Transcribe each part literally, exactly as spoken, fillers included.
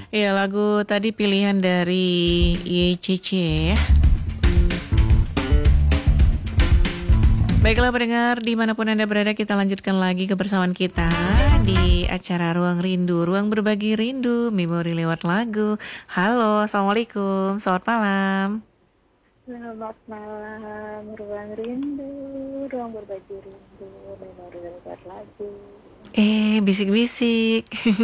Iya, lagu tadi pilihan dari Y C C ya. Baiklah pendengar, dimanapun Anda berada, kita lanjutkan lagi kebersamaan kita di acara Ruang Rindu, Ruang Berbagi Rindu, Memori lewat lagu. Halo, Assalamualaikum, selamat malam. Selamat malam, Ruang Rindu, Ruang Berbagi Rindu, Memori lewat lagu. Eh, bisik-bisik.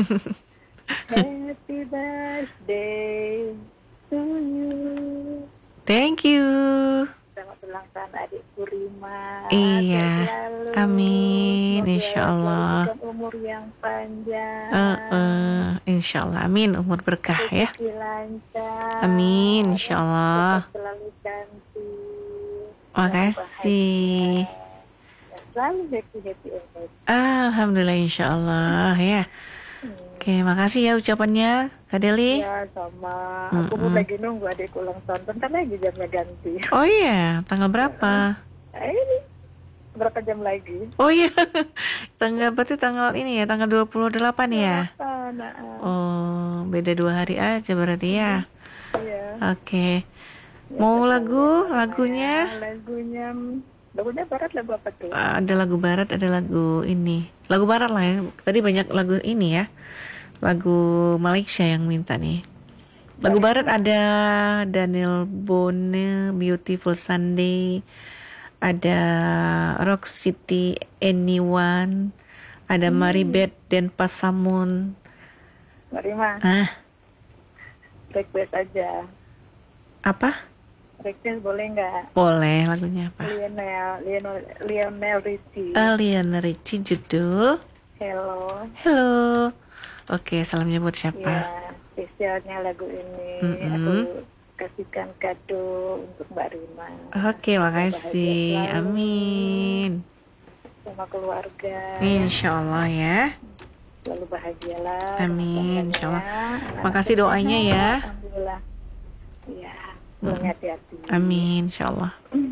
Happy birthday to you. Thank you. Selamat ulang tahun adikku Rima. Iya, selalu. amin, Semoga insya Allah. selalu diberikan umur yang panjang. Uh, uh, insya Allah, amin, umur berkah ya. Rezeki lancar. Amin, insya Allah. Tetap selalu cantik. Makasih. Dan selalu happy happy happy. Alhamdulillah, insya Allah ya. Hmm. Oke, makasih ya ucapannya, Kak Deli. Ya sama, Mm-mm. aku pun lagi nunggu adikku ulang tahun. Bentar lagi jamnya ganti. Oh iya, tanggal berapa? Eh, ini berapa jam lagi? Oh iya, tanggal berarti tanggal ini ya, tanggal dua puluh delapan ya. Apa, nah, Oh, beda dua hari aja berarti ya. iya. Oke, Ya, mau kita lagu, lihat lagunya? namanya. Lagunya, lagunya barat lagu apa tuh? Ada lagu barat, ada lagu ini. Lagu barat lah ya. Tadi banyak lagu ini ya. Lagu Malaysia yang minta nih. Lagu barat ada Daniel Boone, Beautiful Sunday, ada Rock City, Anyone, ada Hmm. Maribeth dan Pasamun. Mbak Rima, Ah, request aja. apa? Request boleh nggak? Boleh lagunya apa? Lionel, Lionel, Lionel Richie. Alien Richie, judul Hello. Hello. Oke, salamnya buat Ya, siapa? spesialnya lagu ini Mm-mm. aku kasihkan kado untuk Mbak Rima. Oke, makasih. Bahagia selalu Amin. sama keluarga. Insya Allah ya. Selalu bahagialah. Amin, dengan insya Allah. keluarganya. Anak-anak Makasih doanya sehat, ya. Alhamdulillah. Ya, Mm-mm. hati-hati. Amin, insya Allah.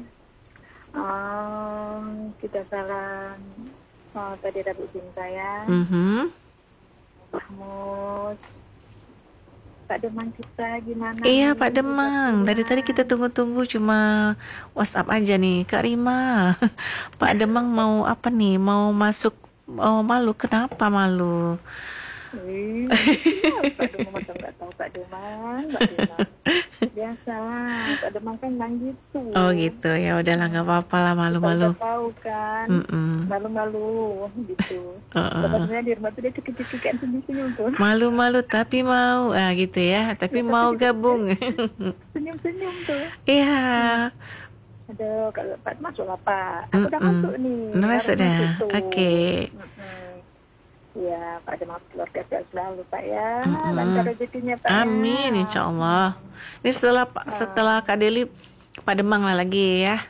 Um, kita salam oh, tadi ada Bu Cinta ya. Mhm. Mahmud. Pak Demang kita gimana? Iya nih? Pak Demang, dari tadi kita tunggu-tunggu cuma WhatsApp aja nih Kak Rima. Pak Demang mau apa nih? Mau masuk? Oh malu, kenapa malu? Wih, Pak Demang macam nggak tahu Pak Demang, Pak Demang. Biasalah, Pak Demang kan bilang gitu. Oh gitu, ya udahlah nggak apa-apa lah, Kita malu-malu. udah tahu kan, Mm-mm. malu-malu gitu. Uh-uh. Sebenarnya di rumah tuh dia cekik-cekik kan senyum-senyum tuh. Malu-malu tapi mau, ah gitu ya. Tapi Ya, mau tapi gabung. Senyum-senyum tuh. Iya. Aduh, kalau Pak masuk lah Pak. Aku udah Mm-mm. masuk nih. Udah Harus masuk dah. masuk tuh. Oke. Mm-mm. Ya, Pak Demang keluarga sehat selalu Pak ya. Mm-mm. Lancar rezekinya Pak Amin, ya. insya Allah. Ini setelah setelah Kak Deli, Pak Demang lah lagi ya.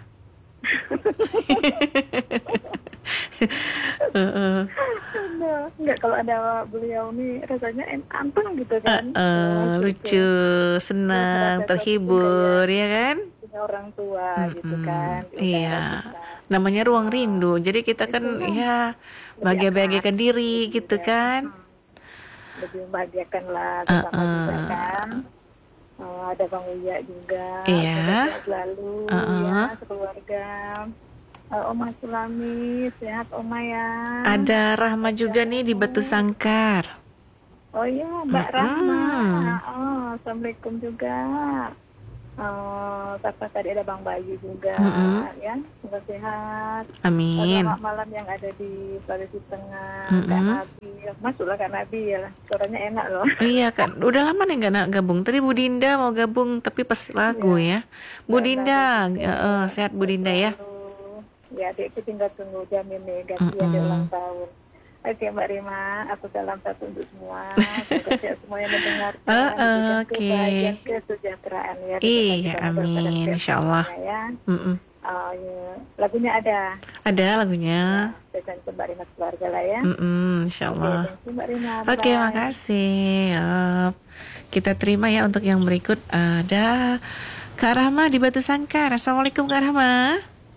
Uh-uh. Aduh, enggak, kalau ada beliau nih rasanya en- anteng gitu kan. Uh-uh, Oh, lucu, gitu. senang, Terus terhibur, juga ya kan? punya orang tua gitu Mm-mm. kan. di Iya, utara kita. namanya ruang rindu. Jadi kita kan Itu kan ya lebih bahagia-bahagiakan akrab diri gitu ya. kan? Hmm. Lebih membahagiakan lah bersama juga Uh-uh. kan. Oh, ada Bang Uya juga. Iya. Sehat selalu Uh-uh. ya sekeluarga. Eh, Oma Sulami sehat Oma ya. Ada Rahma juga nih di Batu Sangkar. Oh iya, Mbak Mm-mm. Rahma. Oh, Assalamualaikum juga. Oh, Papa tadi ada Bang Bayu juga, Mm-mm. ya. Semoga sehat. Amin. Selamat malam yang ada di Sulawesi Tengah, Mm-mm. Kak Nabil. Masuklah Kak Nabil ya. Suaranya enak loh. Iya kan, udah lama nih nggak na- gabung. Tadi Bu Dinda mau gabung, tapi pas lagu ya. Bu Kak Dinda, Nabil juga. eh, eh, sehat Bu Dinda ya. Selalu. Ya, adikku tinggal tunggu jam ini gantian Mm-mm. di ulang tahun. Oke Mbak Rima, aku salam satu untuk semua. Semoga sehat semua yang mendengarkan. Uh, uh, Diberikan oke. kebahagiaan, kesejahteraan ya. Iya, Bersama-sama amin, pada setiap insya Allah. semuanya, ya. Mm-mm. Oh, ya. Lagunya ada. Ada lagunya. Spesial untuk Mbak Rima keluarga lah ya. Mm-mm, insya Oke, Allah. thank you Mbak Rima. Oke, Bye. makasih. Yup. Kita terima ya untuk yang berikut. Ada Kak Rahma di Batu Sangkar. Assalamualaikum Kak Rahma.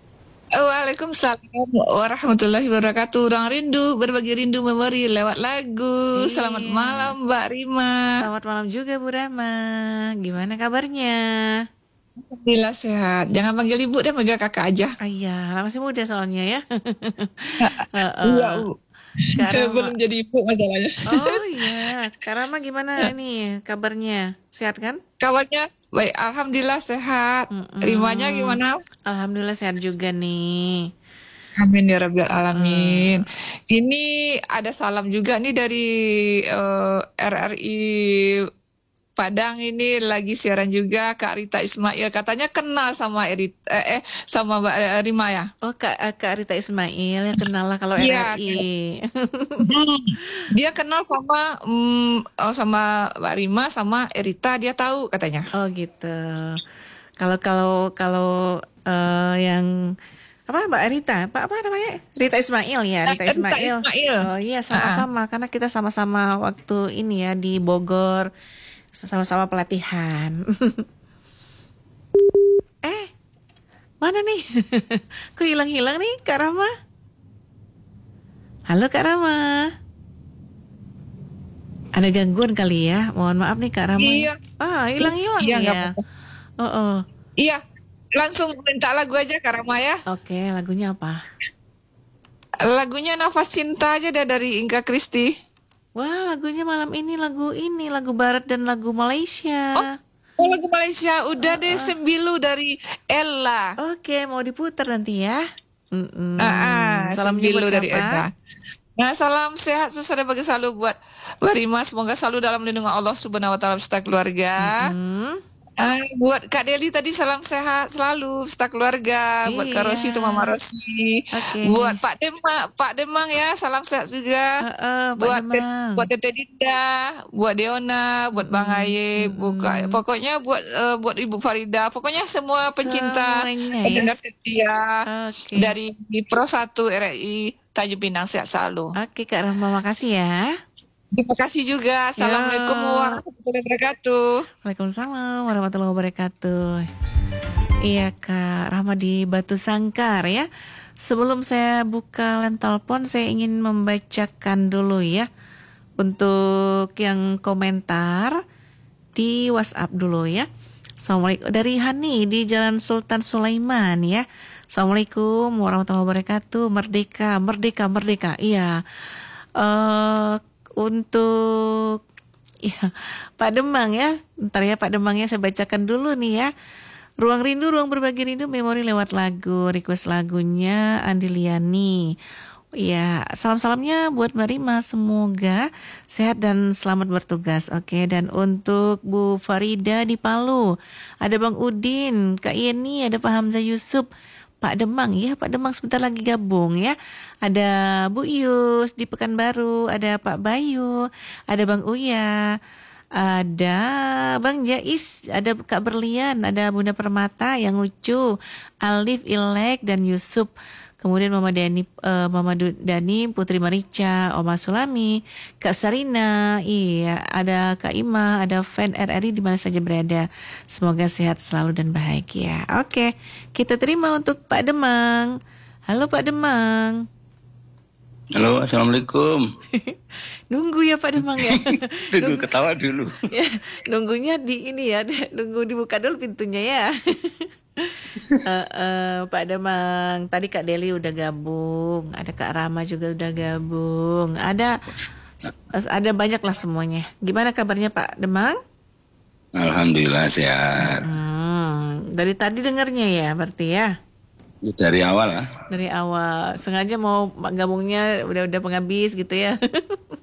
Waalaikumsalam warahmatullahi wabarakatuh. Orang rindu, berbagi rindu memori lewat lagu. Selamat Iya, malam Mbak Rima. selamat malam juga Bu Rama. Gimana kabarnya? Alhamdulillah sehat. Jangan panggil ibu deh, panggil kakak aja. Ah, iya, masih muda soalnya ya. Iya, Heeh. Bu. Kak Rama. Belum jadi ibu masalahnya. Oh iya, Kak Rama gimana ini kabarnya? Sehat kan? Kabarnya baik, Alhamdulillah sehat. Rimanya Mm-mm. gimana? Alhamdulillah sehat juga nih. Amin ya Rabbil Heeh. Alamin. Ini ada salam juga nih dari eh, R R I Padang, ini lagi siaran juga Kak Rita Ismail. Katanya kenal sama Erit eh, eh sama Mbak Rima ya. Oh Kak, Kak Rita Ismail ya kenal lah kalau Iya, R R I. Hmm. Dia kenal sama mm, oh, sama Mbak Rima sama Erita, dia tahu katanya. Oh gitu. Kalau kalau kalau eh, yang apa Mbak Rita? Pak apa namanya? Rita Ismail ya, Eh, Rita Rita Ismail. Ismail. Oh iya Ah, sama-sama karena kita sama-sama waktu ini ya di Bogor sama-sama pelatihan. eh, mana nih? Kok hilang-hilang nih Kak Rama? Halo Kak Rama. Ada gangguan kali ya? Mohon maaf nih Kak Rama. iya, Ah, hilang-hilang iya nggak ya. apa-apa. Oh, oh. Iya, langsung minta lagu aja Kak Rama ya. Oke, lagunya apa? Lagunya Nafas Cinta aja deh dari Inka Kristi. Wah, lagunya malam ini lagu ini, lagu barat dan lagu Oh, Malaysia. oh, lagu Malaysia udah Ah, deh, ah. Sembilu dari Ella. Oke, mau diputar nanti ya. Ah, ah, Mm-mm. Salamnya buat Sembilu dari siapa? Ella. Nah, salam sehat susah dan bagi selalu buat Mbak Rima. Semoga selalu dalam lindungan Allah Subhanahu wa taala beserta keluarga. Mm-mm. Ah, buat Kak Deli tadi salam sehat selalu beserta keluarga. Buat Kak Rosi itu Mama Iya. Rosi. Oke. Buat Pak Demang, Pak Demang ya salam sehat juga. Heeh, Pak Buat Tet- Demang. buat Tete Dinda, buat Deona, buat Bang Mm-mm. Aye, buka, Mm-mm. pokoknya buat eh, buat Ibu Farida, pokoknya semua pencinta Semuanya ya. pendengar setia Oke. dari Pro satu R R I Tanjung Pinang, sehat selalu. Oke, Kak Rahma, makasih ya. Terima kasih juga. Assalamualaikum Ya. warahmatullahi wabarakatuh. Waalaikumsalam warahmatullahi wabarakatuh. Iya Kak Rahma di Batu Sangkar ya. Sebelum saya buka line telepon, saya ingin membacakan dulu ya untuk yang komentar di WhatsApp dulu ya. Assalamualaikum dari Hani di Jalan Sultan Sulaiman ya. Assalamualaikum warahmatullahi wabarakatuh. Merdeka, merdeka, merdeka. Iya. eh untuk ya, Pak Demang ya. Ntar ya Pak Demang ya saya bacakan dulu nih ya. Ruang Rindu, Ruang Berbagi Rindu, memori lewat lagu. Request lagunya Andi Liani. Ya, salam-salamnya buat Mbak Rima. Semoga sehat dan selamat bertugas. Oke, dan untuk Bu Farida di Palu, ada Bang Udin, Kak Yeni, ada Pak Hamzah Yusuf, Pak Demang ya, Pak Demang sebentar lagi gabung ya. Ada Bu Yus di Pekanbaru, ada Pak Bayu, ada Bang Uya, ada Bang Jais, ada Kak Berlian, ada Bunda Permata, yang Ucu, Alif, Ilek, dan Yusuf. Kemudian Mama Dani, eh, Mama Du- Dani, Putri Marica, Oma Sulami, Kak Sarina, iya, ada Kak Ima, ada fan R R I di mana saja berada. Semoga sehat selalu dan bahagia. Oke, kita terima untuk Pak Demang. Halo Pak Demang. Halo, Assalamualaikum. Nunggu ya Pak Demang ya. Tunggu ketawa dulu. Ya, nunggunya di ini ya, nunggu dibuka dulu pintunya ya. Eh, eh, Pak Demang, tadi Kak Deli udah gabung, ada Kak Rama juga udah gabung, ada ada banyak lah semuanya. Gimana kabarnya Pak Demang? Alhamdulillah sehat. Hmm, dari tadi dengarnya ya, berarti ya Dari awal lah. dari awal sengaja mau gabungnya udah udah penghabis gitu ya.